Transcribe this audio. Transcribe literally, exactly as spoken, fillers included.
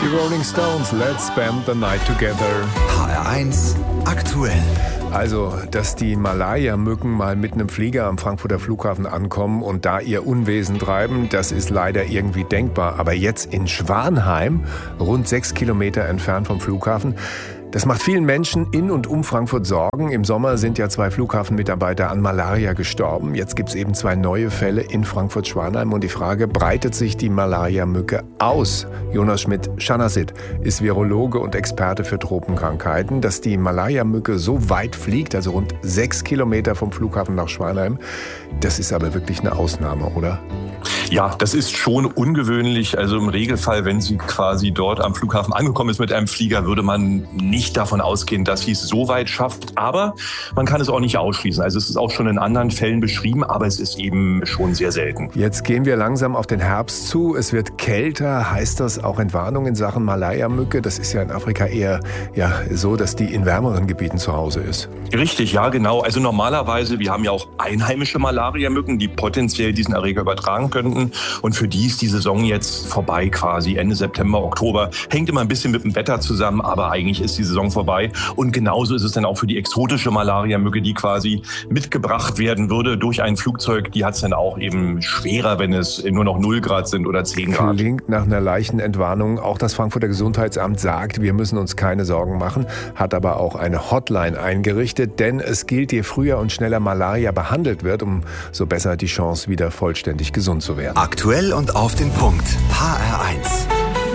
Die Rolling Stones, Let's Spend the Night Together. H R eins aktuell. Also, dass die Malaria-Mücken mal mit einem Flieger am Frankfurter Flughafen ankommen und da ihr Unwesen treiben, das ist leider irgendwie denkbar. Aber jetzt in Schwanheim, rund sechs Kilometer entfernt vom Flughafen, das macht vielen Menschen in und um Frankfurt Sorgen. Im Sommer sind ja zwei Flughafenmitarbeiter an Malaria gestorben. Jetzt gibt es eben zwei neue Fälle in Frankfurt-Schwanheim. Und die Frage, breitet sich die Malaria-Mücke aus? Jonas Schmidt-Schanasit ist Virologe und Experte für Tropenkrankheiten. Dass die Malaria-Mücke so weit fliegt, also rund sechs Kilometer vom Flughafen nach Schwanheim, das ist aber wirklich eine Ausnahme, oder? Ja, das ist schon ungewöhnlich. Also im Regelfall, wenn sie quasi dort am Flughafen angekommen ist mit einem Flieger, würde man nicht davon ausgehen, dass sie es so weit schafft. Aber man kann es auch nicht ausschließen. Also es ist auch schon in anderen Fällen beschrieben, aber es ist eben schon sehr selten. Jetzt gehen wir langsam auf den Herbst zu. Es wird kälter. Heißt das auch Entwarnung in Sachen Malaria-Mücke? Das ist ja in Afrika eher ja, so, dass die in wärmeren Gebieten zu Hause ist. Richtig, ja genau. Also normalerweise, wir haben ja auch einheimische Malaria-Mücken, die potenziell diesen Erreger übertragen könnten. Und für die ist die Saison jetzt vorbei quasi, Ende September, Oktober. Hängt immer ein bisschen mit dem Wetter zusammen, aber eigentlich ist die Saison vorbei. Und genauso ist es dann auch für die exotische Malaria-Mücke, die quasi mitgebracht werden würde durch ein Flugzeug. Die hat es dann auch eben schwerer, wenn es nur noch null Grad sind oder zehn Grad. Klingt nach einer leichten Entwarnung. Auch das Frankfurter Gesundheitsamt sagt, wir müssen uns keine Sorgen machen, hat aber auch eine Hotline eingerichtet. Denn es gilt, je früher und schneller Malaria behandelt wird, umso besser die Chance, wieder vollständig gesund zu werden. Aktuell und auf den Punkt. H R eins.